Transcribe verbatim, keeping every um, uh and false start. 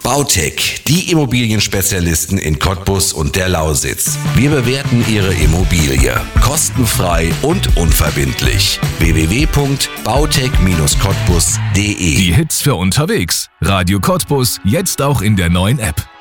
Bautec, die Immobilienspezialisten in Cottbus und der Lausitz. Wir bewerten Ihre Immobilie kostenfrei und unverbindlich. w w w punkt bautec Bindestrich cottbus punkt de Die Hits für unterwegs. Radio Cottbus, jetzt auch in der neuen App.